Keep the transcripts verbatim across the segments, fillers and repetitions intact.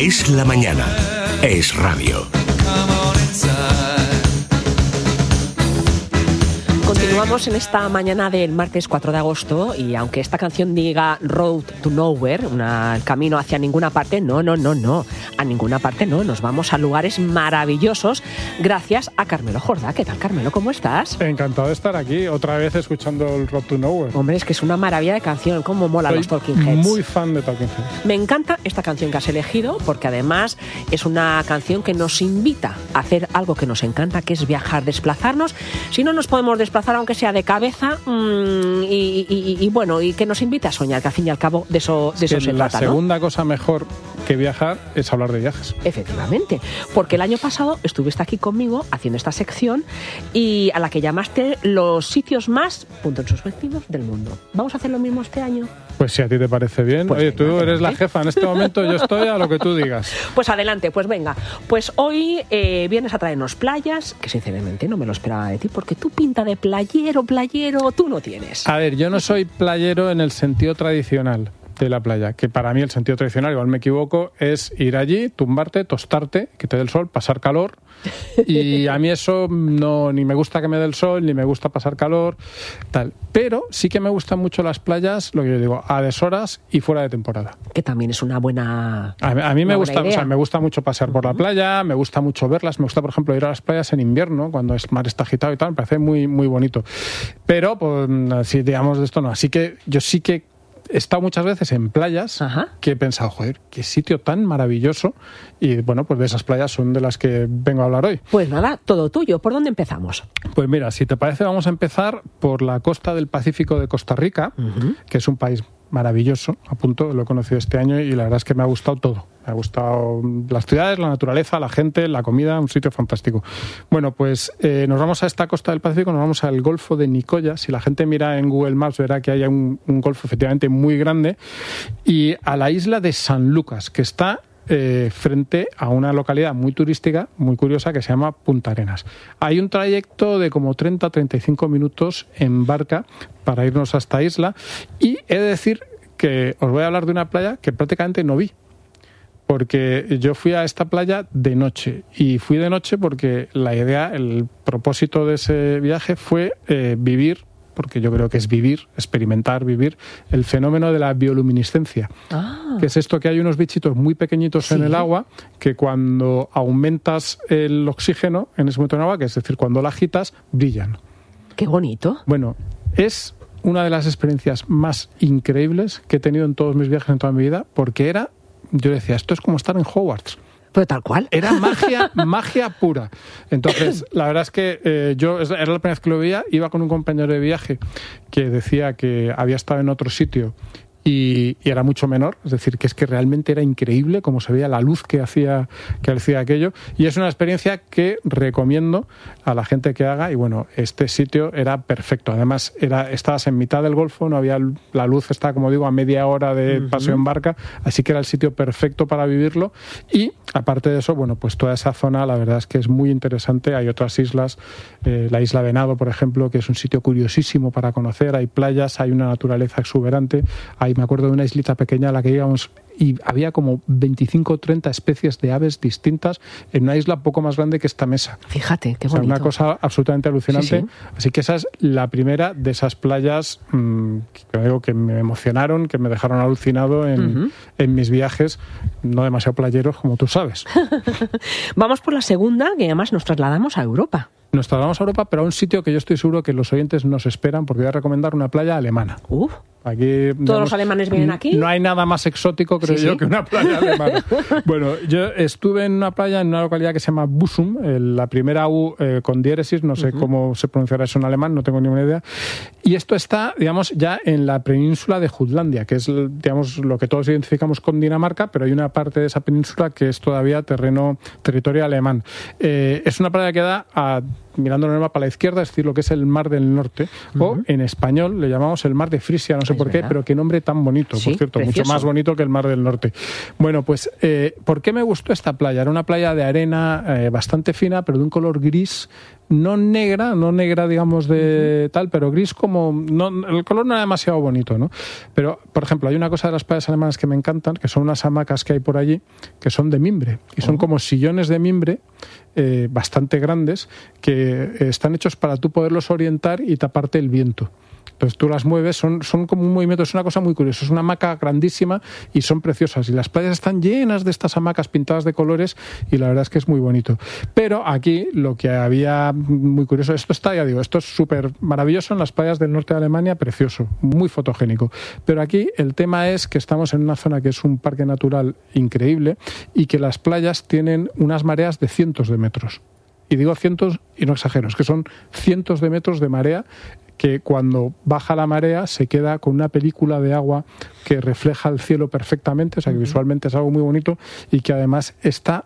Es la mañana. Es radio. Continuamos en esta mañana del martes cuatro de agosto y aunque esta canción diga Road to Nowhere, una, el camino hacia ninguna parte, no, no, no, no, a ninguna parte no, nos vamos a lugares maravillosos gracias a Carmelo Jordá. ¿Qué tal, Carmelo? ¿Cómo estás? Encantado de estar aquí, otra vez escuchando el Road to Nowhere. Hombre, es que es una maravilla de canción, cómo mola Soy los Talking Heads. Muy fan de Talking Heads. Me encanta esta canción que has elegido porque además es una canción que nos invita a hacer algo que nos encanta, que es viajar, desplazarnos. Si no nos podemos desplazar, aunque sea de cabeza, mmm, y, y, y bueno, y que nos invite a soñar, que al fin y al cabo de eso, de eso se la trata, ¿no? segunda cosa mejor que viajar es hablar de viajes. Efectivamente, porque el año pasado estuviste aquí conmigo haciendo esta sección y a la que llamaste los sitios más puntos suspensivos del mundo. ¿Vamos a hacer lo mismo este año? Pues si a ti te parece bien. Pues Oye, venga, tú eres adelante. la jefa en este momento, yo estoy a lo que tú digas. Pues adelante, pues venga. Pues hoy eh, vienes a traernos playas, que sinceramente no me lo esperaba de ti, porque tú pinta de playero, playero, tú no tienes. A ver, yo no soy playero en el sentido tradicional de la playa, que para mí el sentido tradicional, igual me equivoco, es ir allí, tumbarte, tostarte, que te dé el sol, pasar calor, y a mí eso no, ni me gusta que me dé el sol, ni me gusta pasar calor, tal. Pero sí que me gustan mucho las playas, lo que yo digo, a deshoras y fuera de temporada. Que también es una buena A, a mí me una gusta, buena o sea, idea. me gusta mucho pasear por la playa, me gusta mucho verlas, me gusta, por ejemplo, ir a las playas en invierno, cuando el mar está agitado y tal, me parece muy, muy bonito. Pero, pues, si digamos de esto no. Así que yo sí que he estado muchas veces en playas. Ajá. Que he pensado, joder, qué sitio tan maravilloso. Y bueno, pues de esas playas son de las que vengo a hablar hoy. Pues nada, todo tuyo. ¿Por dónde empezamos? Pues mira, si te parece, vamos a empezar por la costa del Pacífico de Costa Rica, uh-huh. que es un país maravilloso, a punto, lo he conocido este año y la verdad es que me ha gustado todo. Me ha gustado las ciudades, la naturaleza, la gente, la comida, un sitio fantástico. Bueno, pues eh, nos vamos a esta costa del Pacífico, nos vamos al Golfo de Nicoya. Si la gente mira en Google Maps verá que hay un, un golfo efectivamente muy grande. Y a la isla de San Lucas, que está eh, frente a una localidad muy turística, muy curiosa, que se llama Punta Arenas. Hay un trayecto de como treinta a treinta y cinco minutos en barca para irnos a esta isla. Y he de decir que os voy a hablar de una playa que prácticamente no vi. Porque yo fui a esta playa de noche y fui de noche porque la idea, el propósito de ese viaje fue eh, vivir, porque yo creo que es vivir, experimentar, vivir, el fenómeno de la bioluminiscencia. Ah. Que es esto que hay unos bichitos muy pequeñitos sí. en el agua que cuando aumentas el oxígeno en ese momento en el agua, que es decir, cuando la agitas, brillan. ¡Qué bonito! Bueno, es una de las experiencias más increíbles que he tenido en todos mis viajes en toda mi vida, porque era... Yo decía, esto es como estar en Hogwarts. Pero tal cual. Era magia, magia pura. Entonces, la verdad es que eh, yo, era la primera vez que lo veía, iba con un compañero de viaje que decía que había estado en otro sitio y, y era mucho menor, es decir, que es que realmente era increíble cómo se veía la luz que hacía, que hacía aquello, y es una experiencia que recomiendo a la gente que haga, y bueno, este sitio era perfecto, además era, estabas en mitad del golfo, no había, la luz estaba, como digo, a media hora de uh-huh. paseo en barca, así que era el sitio perfecto para vivirlo, y aparte de eso, bueno, pues toda esa zona, la verdad es que es muy interesante, hay otras islas, eh, la isla Venado, por ejemplo, que es un sitio curiosísimo para conocer, hay playas, hay una naturaleza exuberante, hay me acuerdo de una islita pequeña a la que íbamos y había como veinticinco o treinta especies de aves distintas en una isla poco más grande que esta mesa. Fíjate, qué bonito. O sea, una cosa absolutamente alucinante. Sí, sí. Así que esa es la primera de esas playas mmm, que, digo, que me emocionaron, que me dejaron alucinado en, uh-huh. en mis viajes, no demasiado playeros, como tú sabes. Vamos por la segunda, que además nos trasladamos a Europa. Nos trasladamos a Europa, pero a un sitio que yo estoy seguro que los oyentes nos esperan, porque voy a recomendar una playa alemana. Uf. Aquí, ¿Todos digamos, los alemanes vienen aquí? No hay nada más exótico, creo ¿Sí, yo, sí? que una playa alemana. Bueno, yo estuve en una playa, en una localidad que se llama Busum, eh, la primera U eh, con diéresis, no sé uh-huh. cómo se pronunciará eso en alemán, no tengo ninguna idea. Y esto está, digamos, ya en la península de Jutlandia, que es, digamos, lo que todos identificamos con Dinamarca, pero hay una parte de esa península que es todavía terreno, territorio alemán. Eh, es una playa que da a... mirando en el mapa a la izquierda, es decir, lo que es el Mar del Norte, uh-huh. o en español le llamamos el Mar de Frisia, no sé es por qué, verdad. Pero qué nombre tan bonito, sí, por cierto, precioso. Mucho más bonito que el Mar del Norte. Bueno, pues, eh, ¿por qué me gustó esta playa? Era una playa de arena eh, bastante fina, pero de un color gris, no negra, no negra digamos de uh-huh. tal, pero gris como... No, el color no era demasiado bonito, ¿no? Pero, por ejemplo, hay una cosa de las playas alemanas que me encantan, que son unas hamacas que hay por allí, que son de mimbre, y son uh-huh. como sillones de mimbre eh, bastante grandes, que están hechos para tú poderlos orientar y taparte el viento. Entonces tú las mueves, son, son como un movimiento, es una cosa muy curiosa, es una hamaca grandísima y son preciosas. Y las playas están llenas de estas hamacas pintadas de colores y la verdad es que es muy bonito. Pero aquí lo que había muy curioso, esto está, ya digo, esto es súper maravilloso en las playas del norte de Alemania, precioso, muy fotogénico. Pero aquí el tema es que estamos en una zona que es un parque natural increíble y que las playas tienen unas mareas de cientos de metros. Y digo cientos y no exagero, es que son cientos de metros de marea que cuando baja la marea se queda con una película de agua que refleja el cielo perfectamente, o sea que visualmente es algo muy bonito y que además está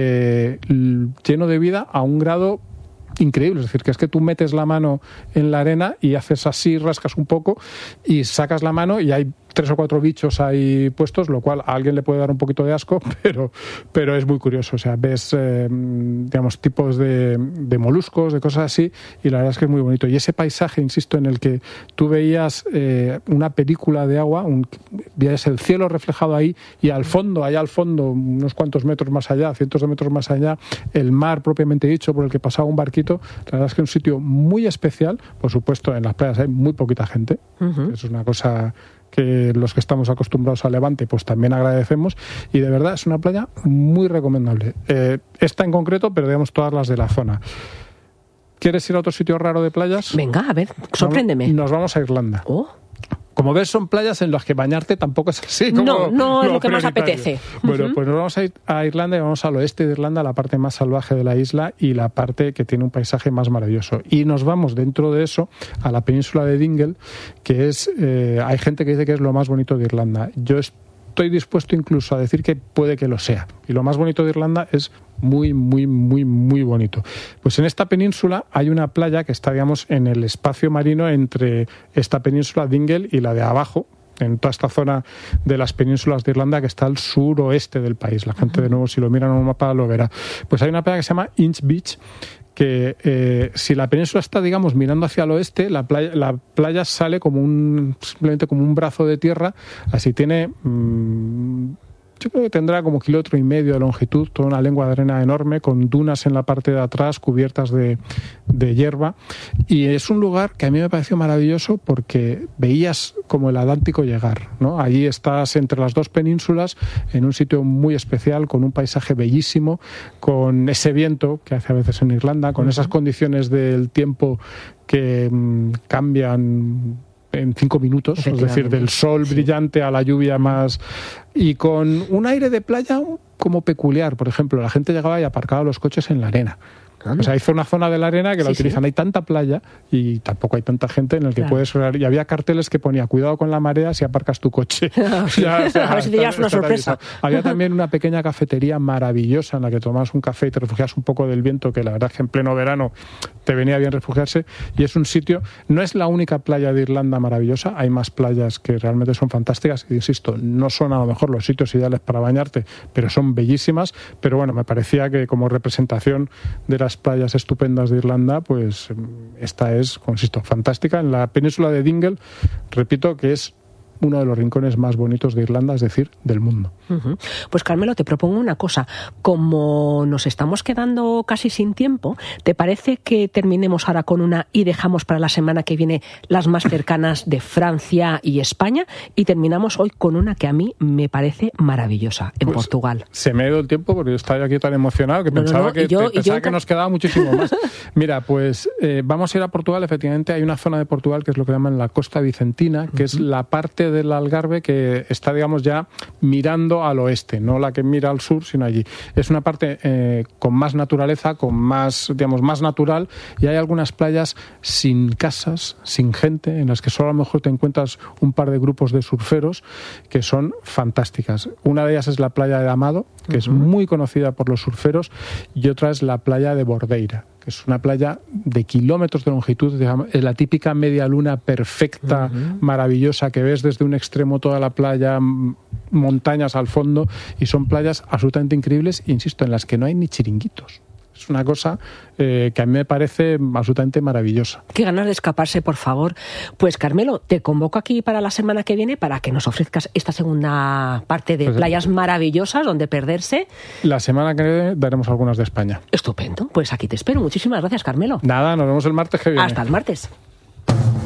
eh, lleno de vida a un grado increíble, es decir, que es que tú metes la mano en la arena y haces así, rascas un poco y sacas la mano y hay tres o cuatro bichos ahí puestos, lo cual a alguien le puede dar un poquito de asco, pero, pero es muy curioso. O sea, ves, eh, digamos, tipos de, de moluscos, de cosas así, y la verdad es que es muy bonito. Y ese paisaje, insisto, en el que tú veías eh, una película de agua, un, veías el cielo reflejado ahí, y al fondo, allá al fondo, unos cuantos metros más allá, cientos de metros más allá, el mar propiamente dicho, por el que pasaba un barquito. La verdad es que es un sitio muy especial. Por supuesto, en las playas hay muy poquita gente. Uh-huh. Es una cosa que los que estamos acostumbrados a Levante pues también agradecemos, y de verdad es una playa muy recomendable. Eh, esta en concreto, pero digamos todas las de la zona. ¿Quieres ir a otro sitio raro de playas? Venga, a ver, sorpréndeme. Nos vamos a Irlanda. Oh. Como ves, son playas en las que bañarte tampoco es así. Como no, no es lo que prioritario. más apetece. Bueno, uh-huh. pues nos vamos a ir a Irlanda y vamos al oeste de Irlanda, la parte más salvaje de la isla y la parte que tiene un paisaje más maravilloso. Y nos vamos dentro de eso a la península de Dingle, que es, eh, hay gente que dice que es lo más bonito de Irlanda. Yo estoy dispuesto incluso a decir que puede que lo sea. Y lo más bonito de Irlanda es muy, muy, muy, muy bonito. Pues en esta península hay una playa que está, digamos, en el espacio marino entre esta península Dingle y la de abajo, en toda esta zona de las penínsulas de Irlanda que está al suroeste del país. La gente, de nuevo, si lo miran en un mapa, lo verá. Pues hay una playa que se llama Inch Beach, que eh, si la península está, digamos, mirando hacia el oeste, la playa, la playa sale como un, simplemente como un brazo de tierra, así tiene... Mmm, yo creo que tendrá como kilómetro y medio de longitud, toda una lengua de arena enorme, con dunas en la parte de atrás cubiertas de, de hierba. Y es un lugar que a mí me pareció maravilloso porque veías como el Atlántico llegar, ¿no? Allí estás entre las dos penínsulas, en un sitio muy especial, con un paisaje bellísimo, con ese viento que hace a veces en Irlanda, con uh-huh. esas condiciones del tiempo que mmm, cambian en cinco minutos, es decir, del sol sí. brillante a la lluvia más, y con un aire de playa como peculiar. Por ejemplo, la gente llegaba y aparcaba los coches en la arena. O sea, hizo una zona de la arena que sí, la utilizan. Sí. Hay tanta playa y tampoco hay tanta gente en el que claro. puedes... Y había carteles que ponía, cuidado con la marea si aparcas tu coche. ya, o sea, a ver si te llevas una sorpresa. Había también una pequeña cafetería maravillosa en la que tomabas un café y te refugias un poco del viento, que la verdad es que en pleno verano te venía bien refugiarse. Y es un sitio... No es la única playa de Irlanda maravillosa. Hay más playas que realmente son fantásticas. Y insisto, no son a lo mejor los sitios ideales para bañarte, pero son bellísimas. Pero bueno, me parecía que como representación de las playas estupendas de Irlanda, pues esta es, insisto, fantástica. En la península de Dingle, repito que es uno de los rincones más bonitos de Irlanda, es decir, del mundo. Uh-huh. Pues Carmelo, te propongo una cosa. Como nos estamos quedando casi sin tiempo, ¿te parece que terminemos ahora con una y dejamos para la semana que viene las más cercanas de Francia y España? Y terminamos hoy con una que a mí me parece maravillosa, en pues Portugal. Se me ha ido el tiempo porque yo estaba aquí tan emocionado que no, pensaba, no, no. que, yo, te, pensaba yo... que nos quedaba muchísimo más. Mira, pues eh, vamos a ir a Portugal. Efectivamente, hay una zona de Portugal que es lo que llaman la Costa Vicentina, que uh-huh. es la parte del Algarve que está, digamos, ya mirando al oeste, no la que mira al sur, sino allí. Es una parte eh, con más naturaleza, con más, digamos, más natural, y hay algunas playas sin casas, sin gente, en las que solo a lo mejor te encuentras un par de grupos de surferos que son fantásticas. Una de ellas es la playa de Amado, que uh-huh. es muy conocida por los surferos, y otra es la playa de Bordeira, que es una playa de kilómetros de longitud, digamos, la típica media luna perfecta, uh-huh. maravillosa, que ves desde un extremo toda la playa, montañas al fondo, y son playas absolutamente increíbles, insisto, en las que no hay ni chiringuitos. Es una cosa eh, que a mí me parece absolutamente maravillosa. Qué ganas de escaparse, por favor. Pues Carmelo, te convoco aquí para la semana que viene para que nos ofrezcas esta segunda parte de pues, playas maravillosas donde perderse. La semana que viene daremos algunas de España. Estupendo. Pues aquí te espero. Muchísimas gracias, Carmelo. Nada, nos vemos el martes que viene. Hasta el martes.